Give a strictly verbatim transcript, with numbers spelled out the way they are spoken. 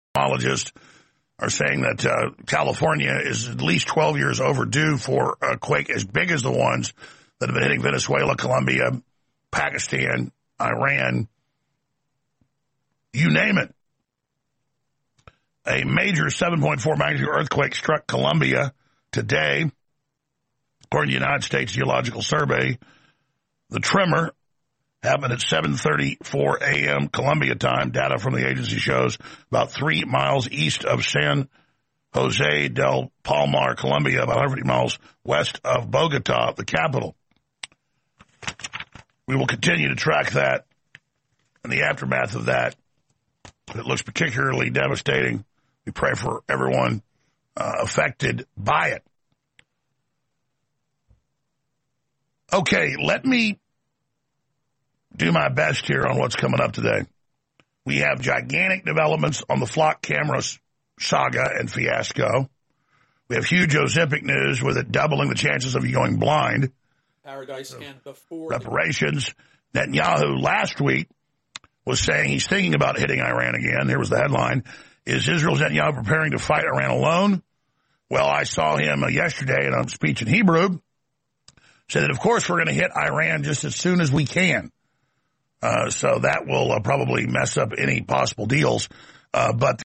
seismologists are saying that uh, California is at least twelve years overdue for a quake as big as the ones that have been hitting Venezuela, Colombia, Pakistan, Iran, you name it. A major seven point four magnitude earthquake struck Colombia today, according to the United States Geological Survey. The tremor happened at seven thirty-four a.m. Colombia time. Data from the agency shows about three miles east of San Jose del Palmar, Colombia, about one hundred fifty miles west of Bogota, the capital. We will continue to track that and the aftermath of that. It looks particularly devastating. We pray for everyone uh, affected by it. Okay, let me do my best here on what's coming up today. We have gigantic developments on the flock camera saga and fiasco. We have huge Ozempic news with it doubling the chances of you going blind. Paradise and before reparations. The- Netanyahu last week was saying he's thinking about hitting Iran again. Here was the headline. Is Israel's Netanyahu preparing to fight Iran alone? Well, I saw him uh, yesterday in a speech in Hebrew say that, of course, we're going to hit Iran just as soon as we can. Uh, so that will uh, probably mess up any possible deals. Uh, but